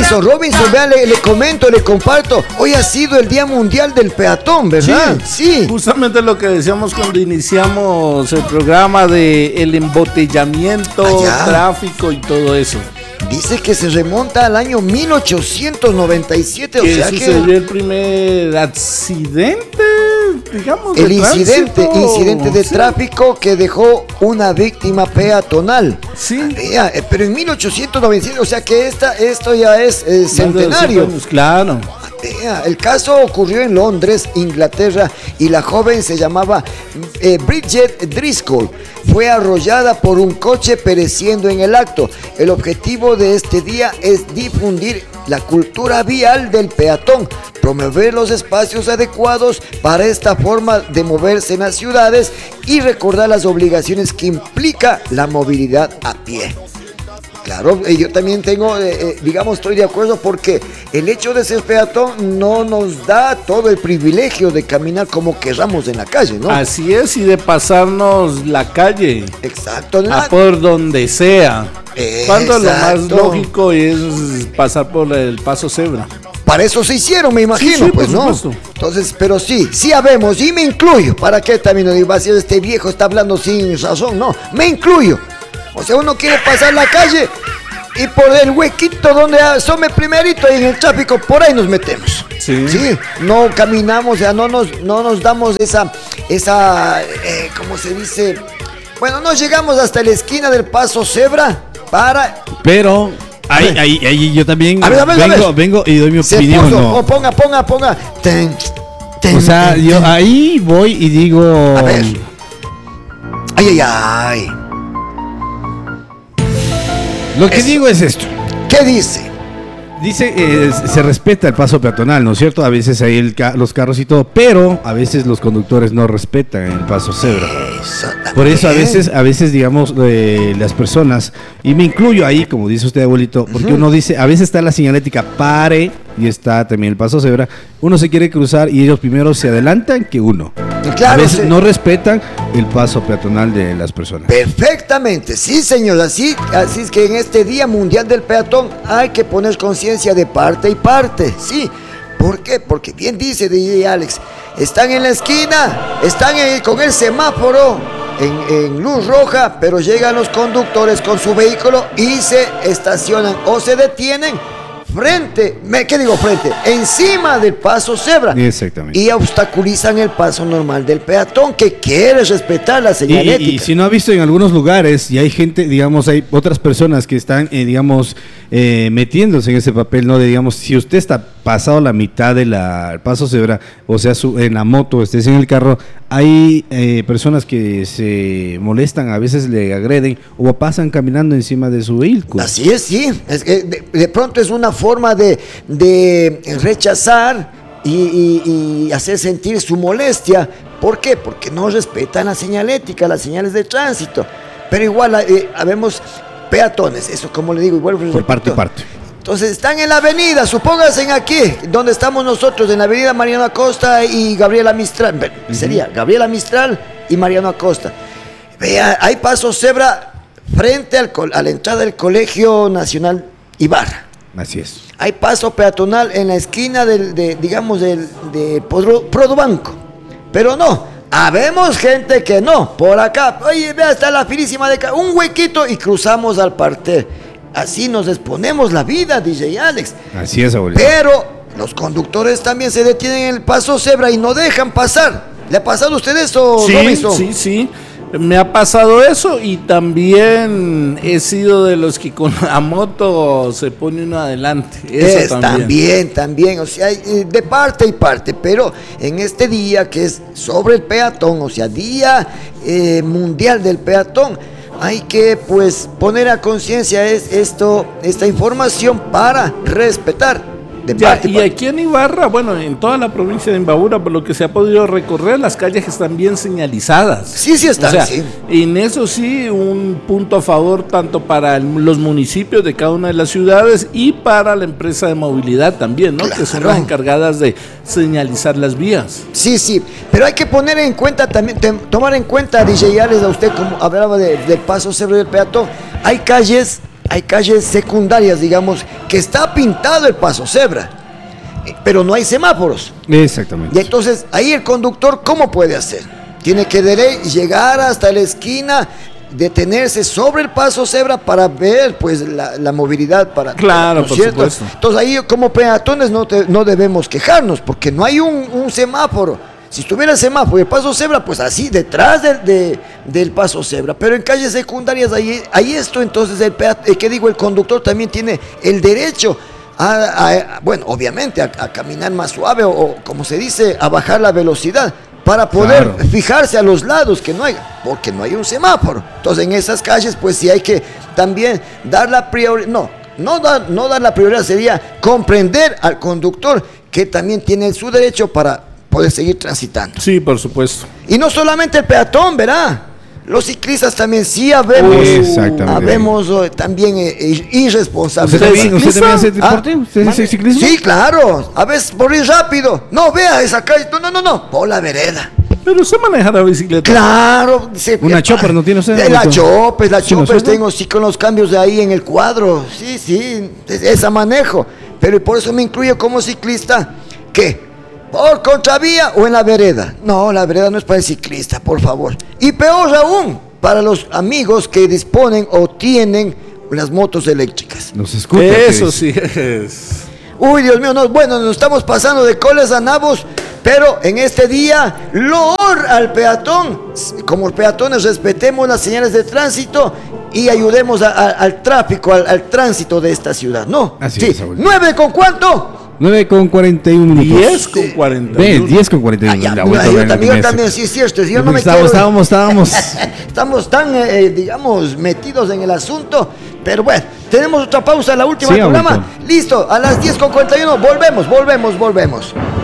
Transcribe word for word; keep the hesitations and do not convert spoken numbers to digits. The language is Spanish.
Robinson, Robinson, vean, le, le comento, le comparto. Hoy ha sido el Día Mundial del Peatón, ¿verdad? Sí, sí. Justamente lo que decíamos cuando iniciamos el programa de el embotellamiento, Allá. tráfico y todo eso. Dice que se remonta al año mil ochocientos noventa y siete, o que sea sucedió que... el primer accidente, digamos, El de incidente, tránsito. incidente de sí. tráfico que dejó una víctima peatonal. Sí. Vea, pero en mil ochocientos noventa y siete, o sea que esta, esto ya es eh, centenario. Años, claro. Vea, el caso ocurrió en Londres, Inglaterra, y la joven se llamaba eh, Bridget Driscoll. Fue arrollada por un coche pereciendo en el acto. El objetivo de este día es difundir la cultura vial del peatón, promover los espacios adecuados para esta forma de moverse en las ciudades y recordar las obligaciones que implica la movilidad a pie. Claro, yo también tengo, eh, eh, digamos, estoy de acuerdo porque el hecho de ser peatón no nos da todo el privilegio de caminar como querramos en la calle, ¿no? Así es, y de pasarnos la calle. Exacto. A por donde sea. Exacto. Cuando lo más lógico es pasar por el paso cebra. Para eso se hicieron, me imagino, sí, sí, pues, ¿no? Supuesto. Entonces, pero sí, sí habemos, y me incluyo. ¿Para qué también no digo, si este viejo está hablando sin razón? No, me incluyo. O sea, uno quiere pasar la calle y por el huequito donde asome primerito y en el tráfico, por ahí nos metemos. Sí. Sí, no caminamos, o sea, no nos, no nos damos esa, esa, eh, ¿cómo se dice? Bueno, no llegamos hasta la esquina del paso cebra para... Pero... Ahí, ahí, ahí yo también a ver, a ver, vengo, a ver. vengo y doy mi Se opinión. puso, ¿no? oh, ponga, ponga, ponga. Ten, ten, o sea, ten, yo ten. ahí voy y digo... A ver. Ay, ay, ay. Lo que Eso. digo es esto. ¿Qué dice? Dice, eh, se respeta el paso peatonal, ¿no es cierto? A veces hay el ca- los carros y todo, pero a veces los conductores no respetan el paso cebra. Eso Por eso a también. veces, a veces digamos, eh, las personas, y me incluyo ahí, como dice usted, abuelito, porque Ujú. uno dice, a veces está la señalética pare y está también el paso cebra, uno se quiere cruzar y ellos primero se adelantan que uno. Claro, a veces sí. no respetan el paso peatonal de las personas. Perfectamente, sí, señor. Así, así es que en este Día Mundial del Peatón hay que poner conciencia de parte y parte, sí. ¿Por qué? Porque bien dice D J Alex, están en la esquina, están en- con el semáforo en, en luz roja, pero llegan los conductores con su vehículo y se estacionan o se detienen frente, me- ¿qué digo frente? Encima del paso cebra. Exactamente. Y obstaculizan el paso normal del peatón que quiere respetar la Y, señalética. y- y si no ha visto en algunos lugares y hay gente, digamos, hay otras personas que están, eh, digamos, eh, metiéndose en ese papel, ¿no? De, digamos, si usted está pasado la mitad del paso cebra, o sea, su, en la moto, estés en el carro, hay eh, personas que se molestan, a veces le agreden o pasan caminando encima de su vehículo. Así es, sí. Es que de, de pronto es una forma de, de rechazar y, y- y hacer sentir su molestia. ¿Por qué? Porque no respetan la señalética, las señales de tránsito. Pero igual eh, habemos peatones, eso como le digo, igual Por repito. parte y parte. Entonces están en la avenida, supónganse aquí, donde estamos nosotros, en la avenida Mariano Acosta y Gabriela Mistral. Bueno, sería Gabriela Mistral y Mariano Acosta. Vea, hay paso cebra frente al, col- a la entrada del Colegio Nacional Ibarra. Así es. Hay paso peatonal en la esquina del, de, digamos, del, de Podro- Produbanco. Pero no, habemos gente que no. Por acá, oye, vea, está la finísima de ca- un huequito y cruzamos al parter. Así nos exponemos la vida, D J Alex. Así es, abuelito. Pero los conductores también se detienen en el paso cebra y no dejan pasar. ¿Le ha pasado a usted eso, Sí, Robinson? sí, sí. Me ha pasado eso y también he sido de los que con la moto se pone uno adelante. Eso Es, también. también, también, o sea, eh, de parte y parte, pero en este día que es sobre el peatón, o sea, Día eh, Mundial del Peatón, hay que pues poner a conciencia es esto, esta información para respetar de Ya, parte y y parte. aquí en Ibarra, bueno, en toda la provincia de Imbabura, por lo que se ha podido recorrer, las calles están bien señalizadas. Sí, sí están, O sea, sí. en eso sí, un punto a favor tanto para el- los municipios de cada una de las ciudades y para la empresa de movilidad también, ¿no? Que son Claro. las encargadas de señalizar las vías. Sí, sí, pero hay que poner en cuenta también, tem- tomar en cuenta, D J Alex, a usted como hablaba de- del paso cebra del peatón, hay calles hay calles secundarias, digamos, que está pintado el paso cebra, pero no hay semáforos. Exactamente. Y entonces, ahí el conductor, ¿cómo puede hacer? Tiene que dere- llegar hasta la esquina, detenerse sobre el paso cebra para ver pues la, la movilidad para Claro, ¿no es por cierto? supuesto. Entonces ahí como peatones no, te- no debemos quejarnos porque no hay un, un semáforo. Si estuviera el semáforo y el paso cebra, pues así detrás de- de- del paso cebra, pero en calles secundarias ahí, ahí esto, entonces el peat- eh, ¿qué digo? El conductor también tiene el derecho a, a- bueno, obviamente a, a caminar más suave o, o, como se dice, a bajar la velocidad para poder Claro. fijarse a los lados, que no hay, porque no hay un semáforo. Entonces en esas calles pues sí hay que también dar la prioridad, no, no dar, no dar la prioridad, sería comprender al conductor que también tiene su derecho para poder seguir transitando. Sí, por supuesto. Y no solamente el peatón, ¿verdad? Los ciclistas también sí habemos, Exactamente. habemos eh, también eh, ir- irresponsables. ¿Usted también, usted también hace Ah, deporte? ¿Usted hace ciclismo? Sí, claro. A veces por ir rápido. No, vea esa calle. No, no, no, no. Por la vereda. Pero usted maneja la bicicleta. Claro. Dice, Una chopper, ¿no tiene usted? De la chopper, la ¿Sí, no chopper sabe? tengo sí con los cambios de ahí en el cuadro. Sí, sí. es- Esa manejo. Pero por eso me incluyo como ciclista. ¿Qué? ¿Por contravía o en la vereda? No, la vereda no es para el ciclista, por favor. Y peor aún, para los amigos que disponen o tienen las motos eléctricas. Nos escucha. Eso sí es. Uy, Dios mío, no, bueno, nos estamos pasando de coles a nabos, pero en este día, loor al peatón. Como peatones, respetemos las señales de tránsito y ayudemos a- a- al tráfico, al, al tránsito de esta ciudad, ¿no? Así sí. es, Saúl. ¿Nueve con cuánto? nueve con cuarenta y uno minutos. diez con cuarenta. Ve, diez con cuarenta y Ah, uno. ya, La mira, vuelta a yo ver lo que también, me yo hace. también, sí es cierto, yo no me estábamos, quiero... estábamos, estábamos. Estamos tan, eh, digamos, metidos en el asunto, pero bueno, tenemos otra pausa, la última Sí, del programa. abuelito. Listo, a las diez con cuarenta y uno, volvemos, volvemos, volvemos.